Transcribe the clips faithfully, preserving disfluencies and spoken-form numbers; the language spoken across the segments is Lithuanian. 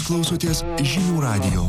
Jūs klausotės Žinių radijo.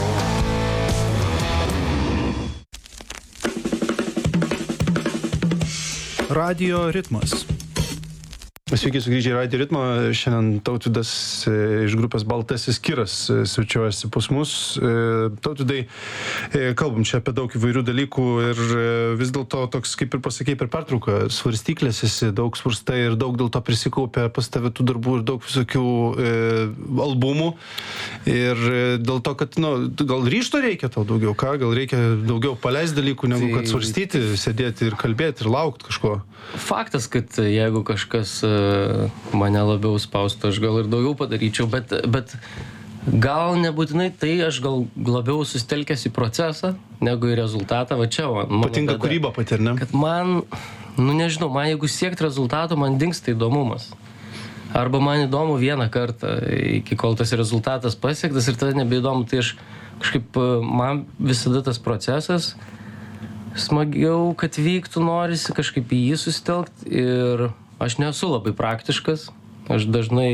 Radio ritmas. Sveiki sugrįžę į Radio ritmą. Šiandien Tautvydas iš grupės Baltasis kiras svečiuojasi pas mus. Tautvydai, kalbam čia apie daug įvairių dalykų ir vis dėlto toks, kaip ir pasakei per pertrauką, svarstyklės esi, daug svarstai ir daug dėl to prisikaupė pas tave tų darbų ir daug visokių e, albumų. Ir dėl to, kad, nu, gal ryžto reikia tau daugiau, ką? Gal reikia daugiau paleisti dalykų, negu kad svarstyti, sėdėti ir kalbėti ir laukti kažko. Faktas, kad jeigu kažkas mane labiau spaustų, aš gal ir daugiau padaryčiau, bet, bet gal nebūtinai tai, aš gal labiau susitelkęs į procesą, negu į rezultatą. Va čia, man, patinka bėda, kūryba pati, ar ne? kad man, nu nežinau, man jeigu siekti rezultato, man dingsta įdomumas. Arba man įdomu vieną kartą, iki kol tas rezultatas pasiektas ir tada nebeįdomu, tai aš kažkaip, man visada tas procesas smagiau, kad vyktų, norisi kažkaip į jį susitelkti ir aš nesu labai praktiškas, aš dažnai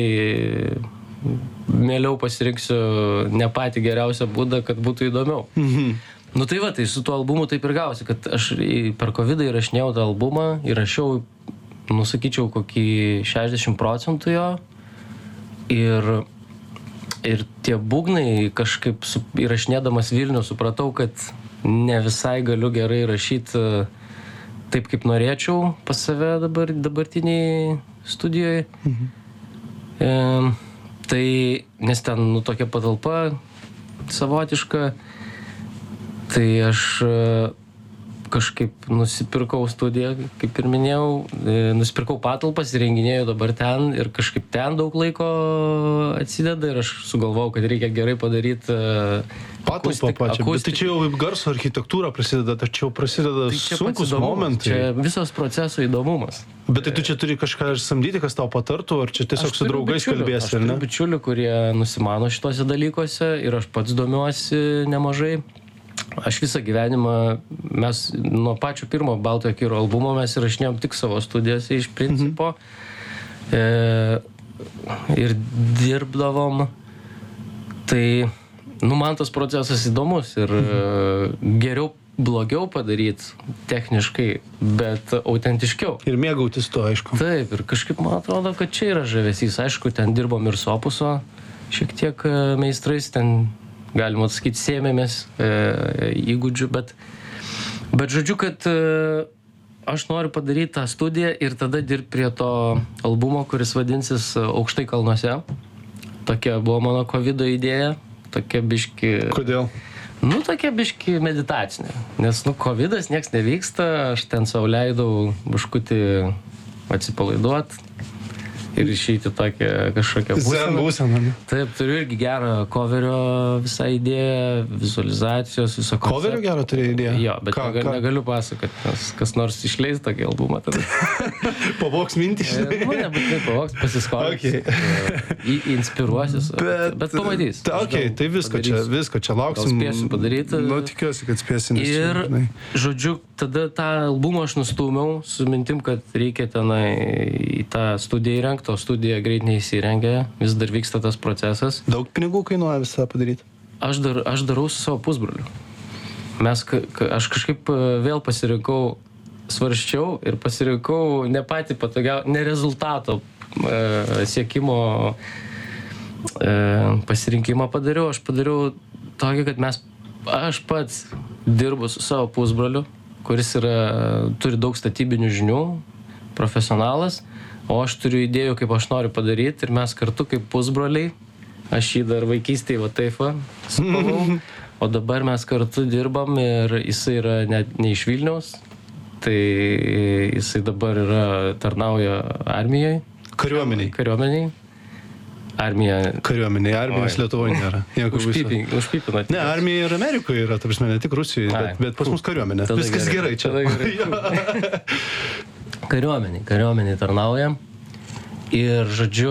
mieliau pasirinksiu ne patį geriausią būdą, kad būtų įdomiau. Mhm. Nu tai va, tai su tuo albumu taip ir gausi, kad aš per kovidą įrašinėjau tą albumą, įrašiau, nusakyčiau, kokį šešiasdešimt procentų jo ir, ir tie būgnai kažkaip su, įrašinėdamas Vilnių supratau, kad ne visai galiu gerai rašyti taip, kaip norėčiau pas save dabar, dabartiniai studijoje. Mhm. E, tai, nes ten, nu, tokia patalpa savotiška, tai aš kažkaip nusipirkau studiją, kaip ir minėjau, e, nusipirkau patalpas, įrenginėjau dabar ten ir kažkaip ten daug laiko atsideda ir aš sugalvojau, kad reikia gerai padaryti patalpą pačią. Bet tai čia jau garso architektūra prasideda, tačiau prasideda tai sunkus momentai. Čia visos proceso įdomumas. Bet tai tu čia turi kažką ir samdyti, kas tau patartų, ar čia tiesiog su draugais kalbėsi, ar ne? Aš turiu bičiulių, kurie nusimano šitose dalykuose ir aš pats domiuosi nemažai. Aš visą gyvenimą, mes nuo pačio pirmo Baltojo kiro albumo mes įrašinėjom tik savo studijose iš principo. Mhm. E, ir dirbdavom. Tai, nu, man tas procesas įdomus ir mhm. geriau, blogiau padaryti techniškai, bet autentiškiau. Ir mėgautis to, aišku. Taip, ir kažkaip man atrodo, kad čia yra žavesys. Aišku, ten dirbom ir su Opuso, šiek tiek meistrais, ten galima atsakyti, sėmėmės e, įgūdžių, bet, bet žodžiu, kad e, aš noriu padaryti tą studiją ir tada dirbti prie to albumo, kuris vadinsis Aukštai kalnuose. Tokia buvo mano kovido idėja, tokia biški... Kodėl? Nu, tokia biški meditacinė, nes, nu, kovidas nieks nevyksta, aš ten sau leidau biškutį atsipalaiduoti ir išeiti tokią kažkokią būseną. Zen būseną. Taip, turiu irgi gerą coverio visą idėją, vizualizacijos, viso koncepto. Coverio gerą turi idėją? Jo, bet ką, negal, ką? negaliu pasakoti, nes kas nors išleis tokį albumą tada. Pavoks mintys? Nu, nebūtinai pavoks, pasiskolins. Okay. Inspiruosis. Bet, bet pamatys. Ta, okay, tai visko čia, visko čia lauksim. Gal spėsiu padaryti. Nu, tikiuosi, kad spėsim. Ir, žinai. žodžiu, tada tą albumą aš nustūmiau su mintim, kad reikia tenai į tą studiją įrengti, o studija greit neįsirengia, vis dar vyksta tas procesas. Daug pinigų kainuoja visą padaryti? Aš, dar, aš darau su savo pusbroliu. Mes, ka, ka, aš kažkaip vėl pasirinkau, svarščiau ir pasirinkau ne patį patogiausią, ne rezultato e, siekimo e, pasirinkimą padariau. Aš padariau tokį, kad mes, aš pats dirbu su savo pusbroliu, kuris yra, turi daug statybinių žinių, profesionalas, o aš turiu idėjų, kaip aš noriu padaryti ir mes kartu kaip pusbroliai, aš jį dar vaikystėje va taip va, supavau, o dabar mes kartu dirbam ir jisai yra ne, ne iš Vilniaus, tai jisai dabar yra, tarnauja armijoje. Kariuomeniai. Kariuomeniai. Armija. Kariuomeniai, armijos Lietuvoje nėra. Užpipino. Ne, armija ir Amerikoje yra, ta prasme, ne tik Rusijoje, bet, bet pas mus kariuomenė. Tada viskas gerai, gerai čia. Gerai. Kariuomeniai, kariuomeniai tarnauja. Ir, žodžiu...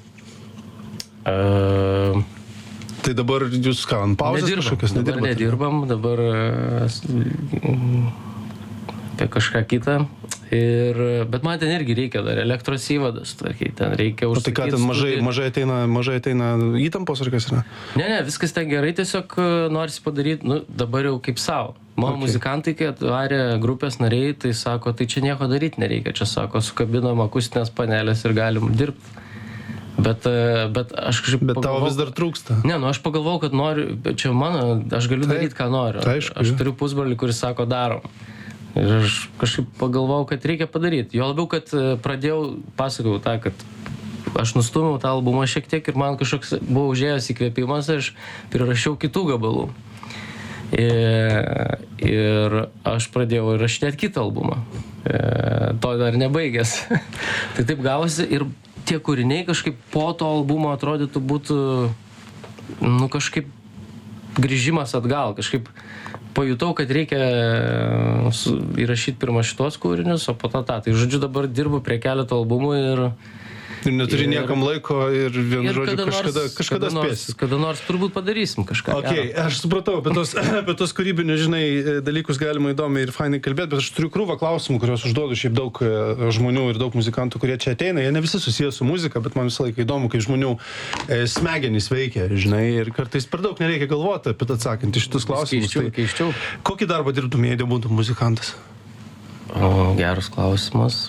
Uh, tai dabar jūs ką, ant pauzės kažkokios nedirbam? Dabar nedirbam, dabar uh, apie kažką kitą. Ir, bet man ten irgi reikia dar elektros įvadas, tvarkiai, ten reikia O tai ką, užsakyti ten mažai, studiją. mažai, ateina, mažai ateina įtampos ar kas yra? Ne, ne, viskas ten gerai, tiesiog e, norisi padaryti, nu, dabar jau kaip savo. Mano Okay. muzikantai, kai atvarė grupės nariai, tai sako, tai čia nieko daryti nereikia, čia sako, sukabinam akustinės panelės ir galim dirbti. Bet, e, bet aš kažkaip Bet tavo vis dar trūksta. Ne, nu aš pagalvojau, kad noriu, bet čia mano, aš galiu Taip, daryti, ką noriu. tai aišku, Aš jo. turiu pusbrolį, kuris sako, darom. Ir aš kažkaip pagalvojau, kad reikia padaryti. Jo labiau, kad e, pradėjau, pasakau tą, kad aš nustumiau tą albumą šiek tiek ir man kažkoks buvo užėjęs įkvėpimas, aš prirašiau kitų gabalų. Ir, ir aš pradėjau įrašinėti kitą albumą. E, to dar nebaigęs. Tai taip gavosi ir tie kūriniai kažkaip po to albumo atrodytų būtų, nu kažkaip grįžimas atgal, kažkaip pajutau, kad reikia su- įrašyti pirmą šitos kūrinius, o po to tą. Tai žodžiu dabar dirbu prie keletų albumų ir Ir neturi Ir- niekam laiko ir vienu Ir žodžiu kada nors, kažkada, kažkada kada nors, spėsi. kada nors turbūt padarysim kažką. Ok, gero. aš supratau, apie tos, apie tos kūrybinius, žinai, dalykus galima įdomiai ir fainai kalbėti, bet aš turiu krūvą klausimų, kuriuos užduodu šiaip daug e, žmonių ir daug muzikantų, kurie čia ateina. Jie ne visi susijęs su muzika, bet man visą laiką įdomu, kaip žmonių e, smegenys veikia, žinai, ir kartais per daug nereikia galvoti apie tą atsakant į šitus klausimus. Keiščiau, Tai, keiščiau. kokį darbą dirbtum, jei nebūtum muzikantas? O, geras klausimas.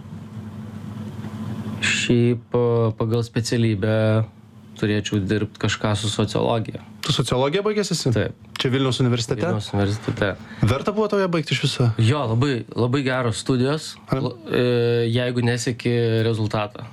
Šiaip e, pagal specialybę turėčiau dirbti kažką su sociologija. Tu sociologiją baigęs esi? Taip. Čia Vilniaus universitete? Vilniaus universitete. Verta buvo tau ją baigti iš viso? Jo, labai, labai geros studijos, Ar- L- e, jeigu nesieki rezultatą.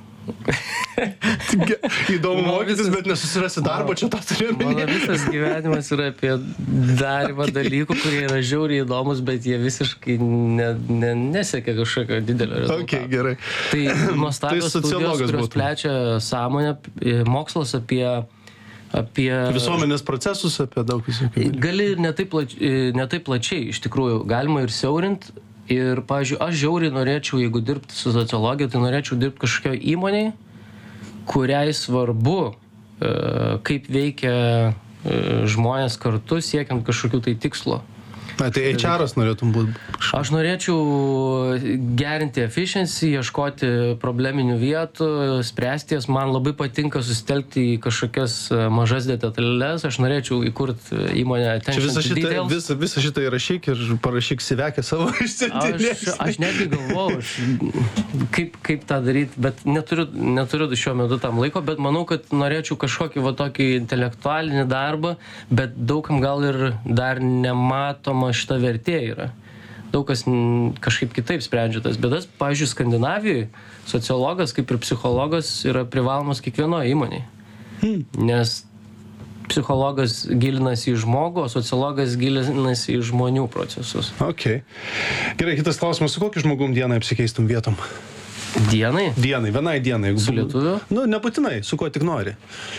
Įdomu Mano mokytis, visas- bet nesusirasi darbo, čia tą turiu Mano omeny. visas gyvenimas yra apie darymą dalykų, kurie yra žiauriai įdomus, bet jie visiškai ne, ne, nesiekia kažkokio didelio rezultato. Ok, gerai. Tai nuostabios Tai sociologas studijos, kurios būtum. plečia sąmonę, e, mokslas apie, apie Visuomenės procesus, apie daug visokių dalykų. Gali ir ne taip, plač, ne taip plačiai, iš tikrųjų, galima ir siaurint. Ir, pavyzdžiui, aš žiauriai norėčiau, jeigu dirbti su sociologija, tai norėčiau dirbti kažkokio įmonėje, kuriai svarbu, e, kaip veikia e, žmonės kartu siekiant kažkokių tai tikslo. Na, tai H R-as norėtum būti. Aš norėčiau gerinti efficiency, ieškoti probleminių vietų, spręsti jas. Man labai patinka susitelkti į kažkokias mažas detalės. Aš norėčiau įkurti įmonę Čia attention visą to šitą, details. visą, visą šitą įrašyk ir parašyk sivekę savo Aš, išsiuntinėsi. aš netgi galvoju, aš, kaip, kaip tą daryti, bet neturiu, neturiu šiuo metu tam laiko, bet manau, kad norėčiau kažkokį va tokį intelektualinį darbą, bet daugam gal ir dar nematoma šita vertė yra. Daug kas n, kažkaip kitaip sprendžia tas bėdas. Pavyzdžiui, Skandinavijoje sociologas, kaip ir psichologas, yra privalomas kiekvienoje įmonėje. Hmm. Nes psichologas gilinasi į žmogų, o sociologas gilinasi į žmonių procesus. Ok. Gerai, kitas klausimas, su kokiu žmogum dienai apsikeistum vietom? Dienai Dienai, vienai dienai. jeigu su būtų- lietuviu, Nu, nebūtinai, su kuo tik nori.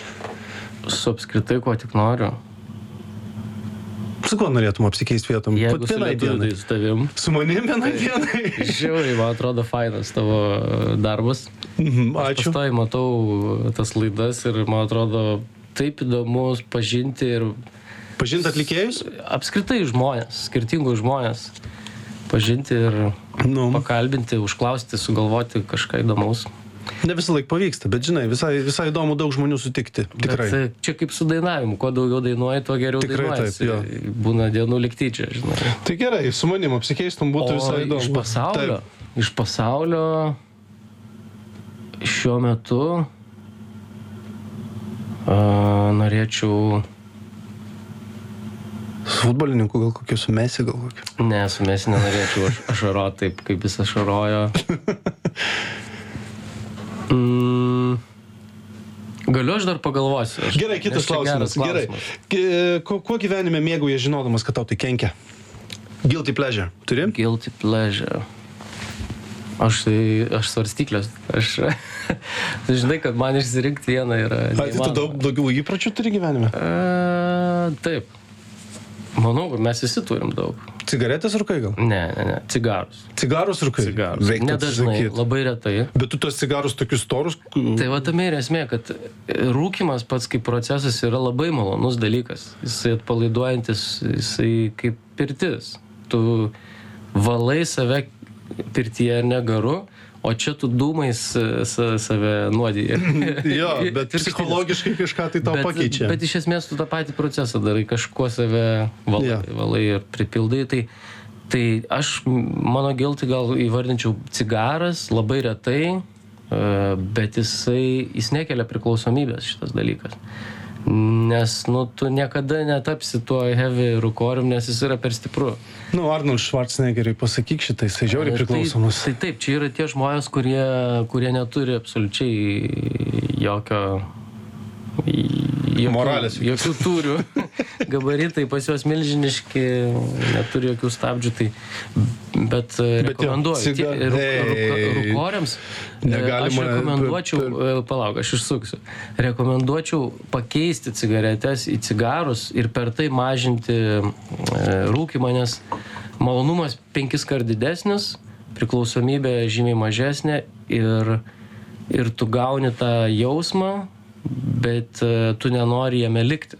su apskritai, ko tik noriu. Su kuo norėtum apsikeisti vietom? Jeigu Vat su vienai lietuviu, dienai. tai su tavim. Su manim vienai dienai. Žiauriai, man atrodo, fainas tavo darbas. Mhm, Aš Ačiū. pastoviai matau tas laidas ir man atrodo taip įdomu pažinti ir Pažint atlikėjus? apskritai žmonės, skirtingus žmonės. Pažinti ir Nu, pakalbinti, užklausti, sugalvoti kažką įdomaus. ne visą laiką pavyksta, bet žinai, visai, visai įdomu daug žmonių sutikti. Tikrai. Bet e, čia kaip su dainavimu, kuo daugiau dainuoji, tuo geriau Tikrai dainuoji. taip, jo. Būna dienų likti čia, žinai. Tai gerai, su manim apsikeistum būtų O visai įdomu. iš pasaulio, Taip. iš pasaulio šiuo metu a, norėčiau, Su futbolininku gal kokiu, su Mesi gal kokiu. ne, su Mesi nenorėčiau aš, ašarot taip, kaip jis ašarojo. Mm, galiu aš dar pagalvosiu. Aš, Gerai, kitas nes čia klausimas. geras Gerai. Ki- Kuo, kuo gyvenime mėgauji žinodamas, kad tau tai kenkia? Guilty pleasure. Turi? Guilty pleasure. Aš tai, aš svarstyklės. Aš, tu žinai, kad man išsirinkti vieną yra. Ar tai tu neįmanoma. daug daugiau įpročių turi gyvenime? A, taip. Manau, kad mes visi turim daug. Cigaretės rūkai gal? Ne, ne, ne. Cigarus. Cigarus rūkai? Cigarus. Reiktų Nedažnai, atsisakyt. labai retai. Bet tu tos cigarus tokius storus... Tai va tame ir esmė, kad rūkimas pats kaip procesas yra labai malonus dalykas. Jisai atpalaiduojantis, jisai kaip pirtis. Tu valai save pirtyje negaru, o čia tu dūmais sa, save nuodiji. Jo, bet psichologiškai kažką tai tau bet, pakeičia. Bet iš esmės tu tą patį procesą darai, kažkuo save valai, Jo. valai ir pripildai. Tai, tai aš, mano giltį gal įvardinčiau cigaras labai retai, bet jisai, jis nekelia priklausomybės šitas dalykas. Nes, nu, tu niekada netapsi tuo heavy rūkorium, nes jis yra per stipru. Nu, Arnold Schwarzeneggeriui pasakyk šitą, jisai žiauriai priklausomas. Tai, tai taip, čia yra tie žmonės, kurie, kurie neturi absoliučiai jokio... Jokių, Moralės. Jokių turių. Gabaritai pas juos milžiniški, neturi jokių stabdžių. Tai, bet rekomenduoju. ciga- Tie- rūk- Ei. rūk- Rūkoriams Negalima- aš rekomenduočiau, per- palauk, aš išsuksiu. Rekomenduočiau pakeisti cigaretes į cigarus ir per tai mažinti e, rūkymą, nes malonumas penkis kart didesnis, priklausomybė žymiai mažesnė ir, ir tu gauni tą jausmą, bet uh, tu nenori jame likti.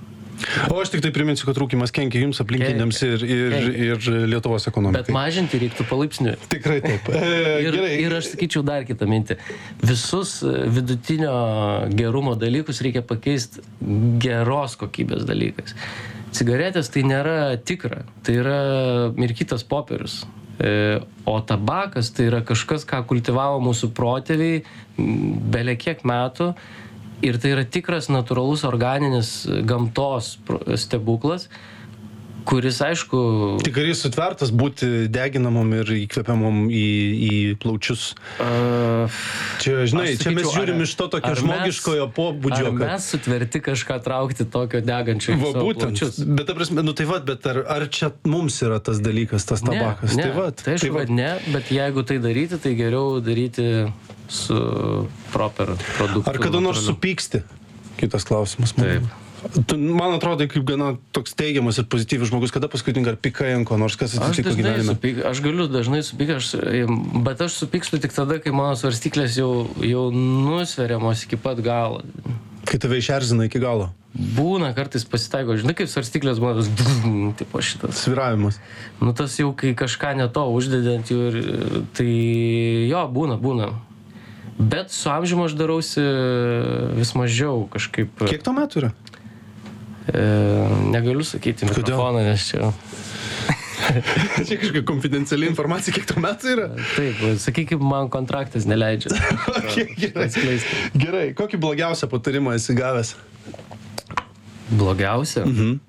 O aš tik tai priminsiu, kad rūkimas kenkia jums aplinkiniams ir, ir, ir Lietuvos ekonomikai. Bet mažinti reiktų palaipsniui. Tikrai taip. E, Ir, gerai. ir aš sakyčiau dar kitą mintį. Visus vidutinio gerumo dalykus reikia pakeisti geros kokybės dalykais. Cigaretės tai nėra tikra, tai yra mirkytas popierius. E, o tabakas tai yra kažkas, ką kultivavo mūsų protėviai bele kiek metų. Ir tai yra tikras, natūralus, organinis gamtos stebuklas, kuris, aišku... Tik ar jis sutvertas būti deginamom ir įkvepiamom į, į plaučius? Uh, Čia, žinai, aš čia mes sakyčiau, žiūrim ar- iš to tokio ar žmogiškojo mes- pobūdžio. Ar mes sutverti kažką traukti tokio degančio į Va, savo būtent. plaučius? Bet, ta prasme, nu tai va, bet ar, ar čia mums yra tas dalykas, tas tabakas? Ne, ne, Tai va, tai aišku, kad ne, bet jeigu tai daryti, tai geriau daryti su proper produktu. Ar kada nors natūraliu. supyksti? Kitas klausimas. Man. Tu, man atrodo, kaip gana toks teigiamas ir pozityvus žmogus, kada paskutinį kartą pykai ant ko nors, kas Aš, atsitiko dažnai gyvenime? supyk, aš galiu dažnai supykti, aš, bet aš supykstu tik tada, kai mano svarstyklės jau, jau nusveriamos iki pat galo. Kai tave išerzina iki galo. Būna kartais pasitaiko, žinai, kaip svarstyklės būna, tas tipo šitas. Sviravimas. Nu tas jau, kai kažką ne to uždedant jų, ir, tai jo, būna, būna. Bet su amžiumi aš darausi vis mažiau kažkaip. Kiek to metų yra? E, negaliu sakyti į mikrofoną, nes čia... Čia kažkokia konfidenciali informacija, kiek to metų yra? Taip, sakykime, man kontraktas neleidžia. Okay, gerai. Atskleisti. Gerai, kokį blogiausią patarimą esi gavęs? Blogiausia? Mhm.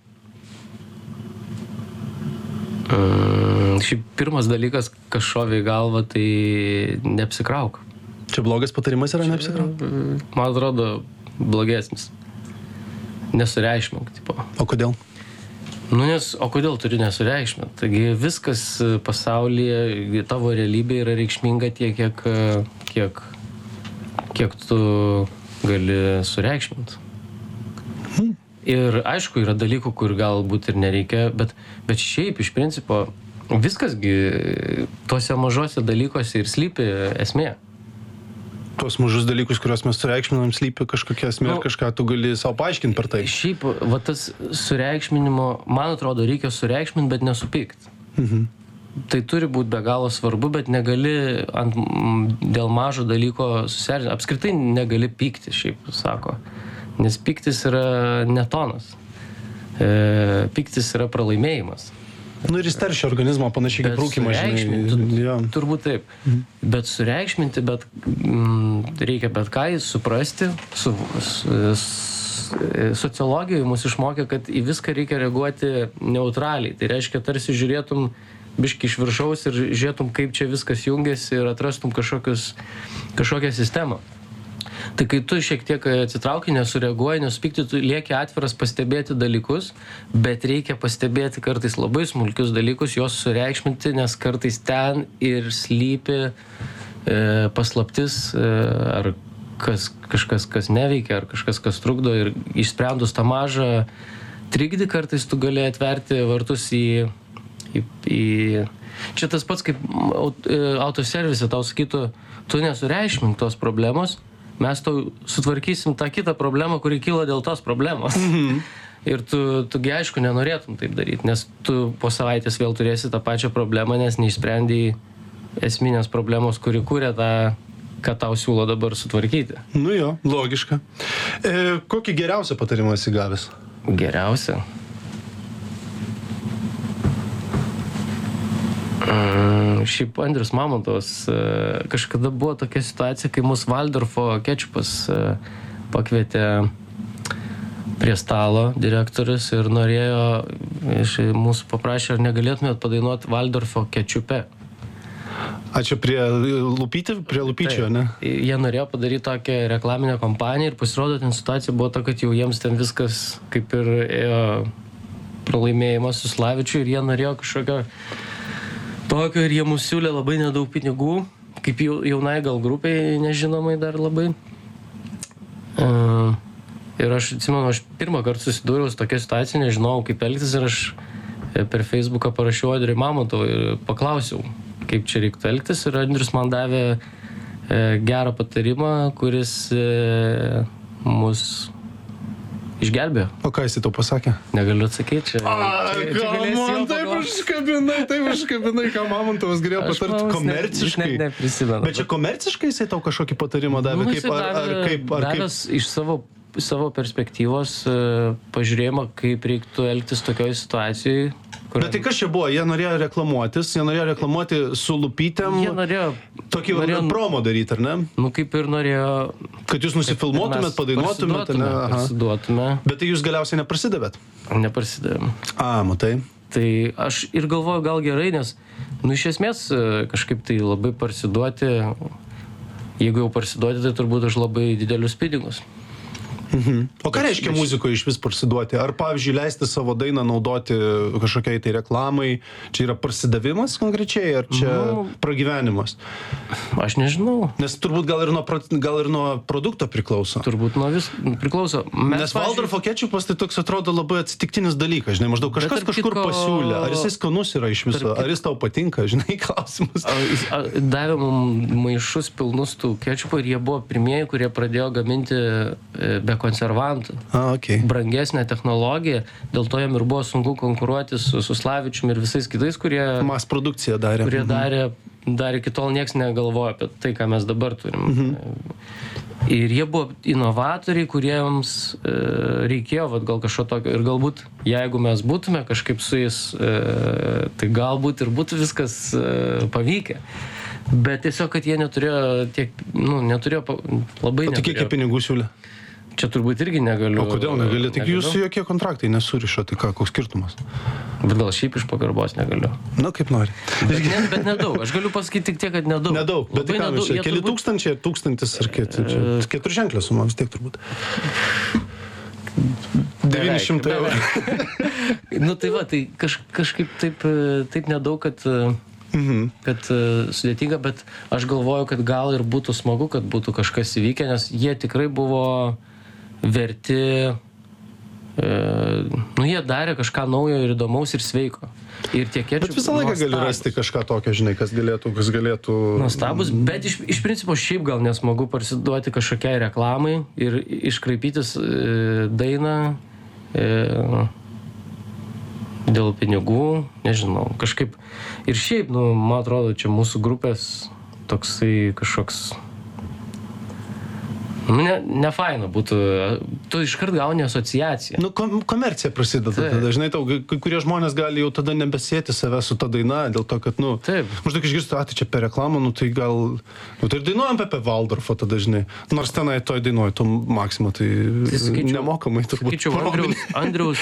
Mm, šiaip pirmas dalykas, kas šovė į galvą, tai neapsikrauk. Čia blogas patarimas yra, neapsikrauk? Man atrodo, blogesnis. Nesureikšmink, tipo. O kodėl? Nu, nes, o kodėl turi nesureikšmint? Taigi viskas pasaulyje, tavo realybė yra reikšminga tiek, kiek, kiek, kiek tu gali sureikšmint. Hmm. Ir aišku, yra dalykų, kur galbūt ir nereikia, bet, bet šiaip iš principo viskasgi tuose mažose dalykuose ir slypi esmė. Tuos mažus dalykus, kuriuos mes sureikšminam, slypi kažkokia esmė, Nu, ar kažką tu gali savo paaiškinti per tai. Šiaip, va tas sureikšminimo, man atrodo, reikia sureikšminti, bet nesupykti. Mhm. Tai turi būti be galo svarbu, bet negali ant, m, dėl mažo dalyko susierzinti. Apskritai negali pykti, šiaip sako. Nes pyktis yra netonas. E, pyktis yra pralaimėjimas. Nu ir jis teršia organizmą panašiai kaip Bet rūkymas, sureikšminti, žinai. Jo. turbūt taip. Bet sureikšminti, bet mm, reikia bet ką suprasti. Su, su, su, sociologijoje mus išmokė, kad į viską reikia reaguoti neutraliai. Tai reiškia, tarsi žiūrėtum biški iš viršaus ir žiūrėtum, kaip čia viskas jungiasi ir atrastum kažkokius, kažkokią sistemą. Tai kai tu šiek tiek atsitrauki, nesureaguoji, nesupykti, tu lieki atviras pastebėti dalykus, bet reikia pastebėti kartais labai smulkius dalykus, juos sureikšminti, nes kartais ten ir slypi e, paslaptis, e, ar kas, kažkas, kas neveikia, ar kažkas, kas trukdo, ir išsprendus tą mažą trikdį, kartais tu gali atverti vartus į... į, į... Čia tas pats, kaip autoservise tau sakytų, tu nesureikšmink tos problemos, mes tau sutvarkysim tą kitą problemą, kuri kyla dėl tos problemos. Mm-hmm. Ir tu, tugi aišku, nenorėtum taip daryti, nes tu po savaitės vėl turėsi tą pačią problemą, nes neišsprendėjai esminės problemos, kuri kūrė tą, ką tau siūlo dabar sutvarkyti. Nu jo, logiška. E, kokį geriausią patarimą esi gavęs? Geriausia. Mm, šiaip Andrius Mamontovas, kažkada buvo tokia situacija, kai mus Waldorfo kečupas pakvietė prie stalo direktorius ir norėjo, iš mūsų paprašė, ar negalėtumėt padainuoti Waldorfo kečupe. A čia prie lupyti, prie lupyčio, ne? Jie norėjo padaryti tokią reklaminę kompaniją ir pasirodo, ten situacija buvo ta, kad jau jiems ten viskas kaip ir ėjo pralaimėjimas su Slavičiu ir jie norėjo kažkokio tokio ir jie mums siūlė labai nedaug pinigų, kaip jaunai gal grupiai nežinomai dar labai. Uh, ir aš atsimenu, aš pirmą kartą susidūriau su tokia situacija, nežinojau kaip elgtis ir aš per Facebooką parašiau Andriui Mamontovui ir paklausiau, kaip čia reiktų elgtis ir Andrius man davė e, gerą patarimą, kuris e, mus išgelbėjo. O ką jisai tau pasakė? Negaliu atsakyti, čia... A, čia, ką man taip užkabinai, taip užkabinai, ką Mamontovas galėjo patarti komerciškai. Ne, neprisimenu. Bet čia komerciškai jisai tau kažkokį patarimą davė? Nu, kaip, ar, davė, ar kaip, ar davęs kaip? iš savo, savo perspektyvos e, pažiūrėjimą, kaip reiktų elgtis tokioj situacijoj. Kuriam... Bet tai kas čia buvo? Jie norėjo reklamuotis, jie norėjo reklamuoti su lupytėm. Jie norėjo... Tokį norėjo, promo daryti, ar ne? Nu, kaip ir norėjo... Kad jūs nusifilmuotumėt, padainuotumėt, ne? Aha. Parsiduotume. Bet tai jūs galiausiai neprasidavėt? Neprasidavėm. A, matai. Tai aš ir galvoju, gal gerai, nes, nu, iš esmės kažkaip tai labai parsiduoti, jeigu jau parsiduoti, tai turbūt už labai didelius pinigus. Mhm. O ką reiškia muzikoje iš vis parsiduoti? Ar, pavyzdžiui, leisti savo dainą naudoti kažkokiai tai reklamai? Čia yra parsidavimas konkrečiai, ar čia nu, pragyvenimas? Aš nežinau. Nes turbūt gal ir nuo, gal ir nuo produkto priklauso. Turbūt nuo vis priklauso. Mes, Nes Waldorfo kečupas tai toks atrodo labai atsitiktinis dalykas, žinai, maždaug kažkas kažkur kitko... pasiūlė. Ar jis skanus yra iš viso? Ar jis tau patinka, žinai, klausimas. A, a, davė mums maišus pilnus tų kečupų ir jie buvo pirmieji, kurie pradėjo gaminti be konservantų. A, okay. Brangesnė technologija, dėl to jam ir buvo sunku konkuruoti su, su Slavičium ir visais kitais, kurie... Mas produkciją darė. Kurie mhm. darė, darė iki tol nieks negalvojo apie tai, ką mes dabar turim. Mhm. Ir jie buvo inovatoriai, kuriems e, reikėjo vat, gal kažko tokio. Ir galbūt, jeigu mes būtume kažkaip su jais, e, tai galbūt ir būtų viskas e, pavykę. Bet tiesiog, kad jie neturėjo tiek, nu, neturėjo labai... O tai kiek pinigų siūlė? Čia turbūt irgi negaliu. O kodėl negali? Tik jūsų jokie kontraktai nesurišo, tai ką, koks skirtumas? Bet gal šiaip iš pagarbos negaliu. Na, kaip nori. Bet, ne, bet nedaug. Aš galiu pasakyti tik tiek, kad nedaug. Nedaug, bet tai ką mes čia? Keli turbūt... tūkstančiai, tūkstantis ar keturi? Keturženklė suma vis tiek turbūt. devyni šimtai eurų. Nu tai va, tai kaž, kažkaip taip, taip nedaug, kad... Mhm. kad uh, sudėtinga, bet aš galvoju, kad gal ir būtų smagu, kad būtų kažkas įvykę, nes jie tikrai buvo verti, e, nu jie darė kažką naujo ir įdomaus ir sveiko. Ir tie kečupai. Bet visą laiką gali rasti kažką tokio, žinai, kas galėtų, kas galėtų... Nuostabus, bet iš, iš principo šiaip gal nesmagu parsiduoti kažkokiai reklamai ir iškraipytis e, dainą e, dėl pinigų, nežinau, kažkaip. Ir šiaip, nu, man atrodo, čia mūsų grupės toksai kažkoks... Nu, ne, ne faina būtų, tu iškart gauni asociaciją. Nu, kom, komercija prasideda Taip. tada. Dažnai tau, kai kurie žmonės gali jau tada nebesėti save su ta daina, dėl to, kad, nu, Taip. maždaug išgirstu, tai čia per reklamą, nu, tai gal, nu, tai ir dainuojam apie Waldorfo tada, žinai. Nors tenai toj dainuoju, to Maximo, tai, tai sakyčiau, nemokamai turbūt. Sakyčiau, Andriaus, Andriaus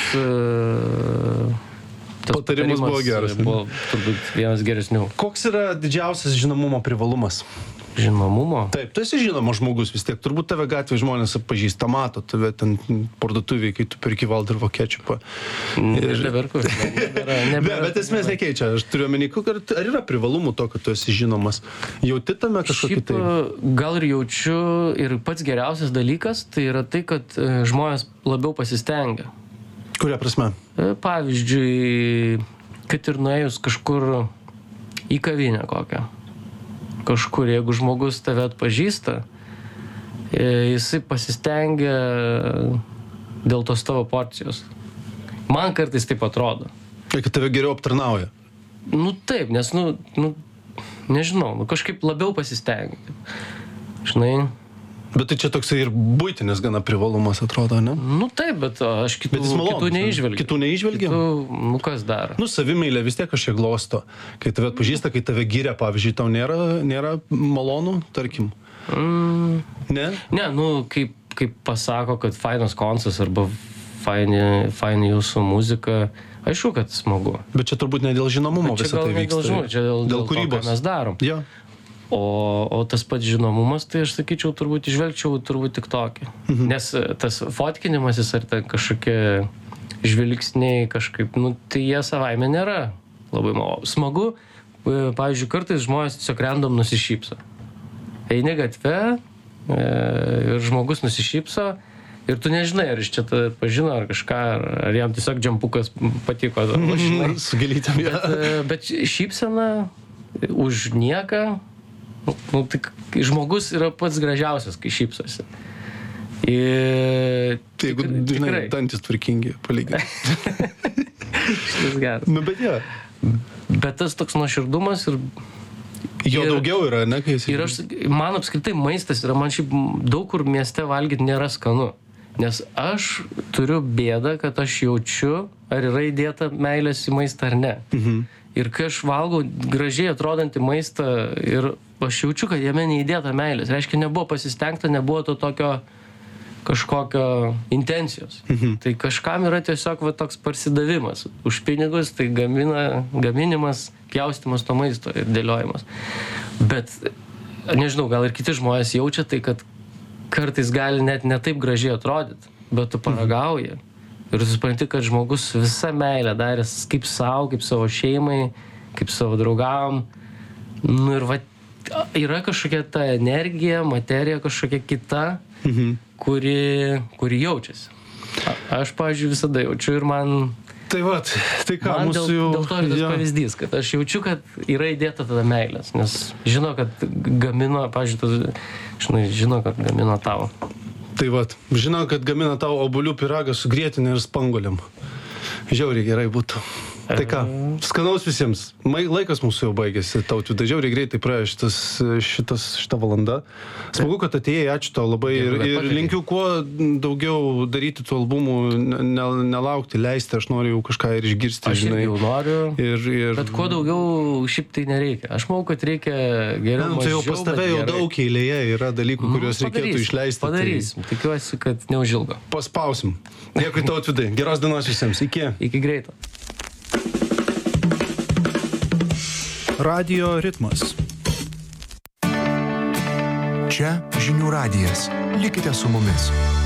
uh, patarimas buvo geras. Buvo turbūt vienas geresnių. Koks yra didžiausias žinomumo privalumas? Žinomumo? Taip, tu esi žinomas žmogus vis tiek. Turbūt tave gatvėje žmonės pažįsta, mato tave ten parduotuvėje, kai tu perki Waldorfo kečupą. Nebeverku. Ne, bet esmės nekeičia. Aš turiu omeny, ar yra privalumų to, kad tu esi žinomas? Jauti tame kažkokį tai? Gal ir jaučiu. Ir pats geriausias dalykas tai yra tai, kad žmonės labiau pasistengia. Kuria prasme? Pavyzdžiui, kad ir nuėjus kažkur į kavinę kokią. Kažkur, jeigu žmogus tave atpažįsta, jisai pasistengia dėl tos tavo porcijos. Man kartais taip atrodo. Kad tave geriau aptarnauja. Nu taip, nes, nu, nu nežinau, nu kažkaip labiau pasistengi. Žinai, Bet tai čia toksai ir buitinis gana privalumas atrodo, ne? nu taip, bet aš kitų, Bet jis malonus, kitų ne? neižvelgiu. Kitų neižvelgi? Kitų, nu kas dar? Nu, savimeilė vis tiek kažkiek glosto. Kai tave atpažįsta, kai tave giria, pavyzdžiui, tau nėra, nėra malonu, tarkim? Mm, Ne? ne, nu, kaip, kaip pasako, kad fainas koncas arba faini, faini jūsų muzika, aišku, kad smagu. Bet čia turbūt ne dėl žinomumo Bet čia visą gal tai ne vyksta. dėl žinoma, čia dėl, dėl dėl to, kūrybos. ką mes darom. Jo. O, o tas pats žinomumas, tai aš sakyčiau, turbūt išvelgčiau turbūt tik tokį. Mhm. Nes tas fotkinimasis ar ten kažkokie žvilgsniai kažkaip, nu, tai jie savaime nėra labai malo. Smagu, pavyzdžiui, kartais žmonės tiesiog random nusišypso. Eini gatve e, ir žmogus nusišypso ir tu nežinai, ar iš čia tave pažino ar kažką, ar, ar jam tiesiog džempukas patiko. Mhm, su gėlytėm, jo. Bet, e, bet šypsena už nieką, nu, tik žmogus yra pats gražiausias, kai šypsosi. Ir... Tai jeigu, tikrai- žinai, tikrai. dantis tvarkingi, palyginti. Šitas geras. Nu, bet jo. Bet tas toks nuoširdumas ir, Jo Ir- daugiau yra, ne, kai esi. ir aš, man apskritai maistas yra, man šiaip daug kur mieste valgyti nėra skanu. Nes aš turiu bėdą, kad aš jaučiu, ar yra įdėta meilės į maistą ar ne. Mhm. Ir kai aš valgau gražiai atrodantį maistą ir aš jaučiu, kad jame neįdėta meilės. Reiškia, nebuvo pasistengta, nebuvo to tokio kažkokio intencijos. Mhm. Tai kažkam yra tiesiog va, toks parsidavimas. Už pinigus tai gamina, gaminimas, pjaustimas to maisto ir dėliojimas. Bet, nežinau, gal ir kiti žmonės jaučia tai, kad kartais gali net ne taip gražiai atrodyti, bet tu paragauji. Mhm. Ir tu supranti, kad žmogus visą meilę daręs kaip savo, kaip savo šeimai, kaip savo draugam. Nu ir va, yra kažkokia ta energija, materija kažkokia kita, mhm. kuri, kuri jaučiasi. A, aš, pavyzdžiui, visada jaučiu ir man... Tai va, tai ką, Man mūsų dėl, jau... dėl to ir tas jo. pavyzdys, kad aš jaučiu, kad yra įdėta tada meilės, nes žino, kad gamino, pavyzdžiui, žinai, žino, kad gamino tau. Tai va, žinau, kad gamina tau obuolių pyragą su grietinė ir spanguolėm. Žiauriai gerai būtų. Tai ką, skanaus visiems. Mai- Laikas mūsų jau baigėsi, Tautvydai, žiauriai greitai praėjo šitas, šitas, šita valanda. Smagu, kad atėjai, ačiū tau labai ir, Dėkui, kad ir pakvietei. linkiu kuo daugiau daryti tų albumų, ne, nelaukti, leisti, aš noriu jau kažką ir išgirsti, Aš žinai. irgi jau noriu, Ir, ir... bet kuo daugiau šiaip tai nereikia. Aš manau, kad reikia geriau. Ne, nu, tai jau mažiau, pas tave bet jau gerai. daug eilėje yra dalykų, kuriuos Nu, reikėtų padarysim, išleisti. tai Padarysim. Tikiuosi, kad neužilgo. Paspausim. Dėkui, Tautvydai. Geros dienos visiems. Iki. Iki greito. Radio ritmas. Čia žinių radijas. Likite su mumis.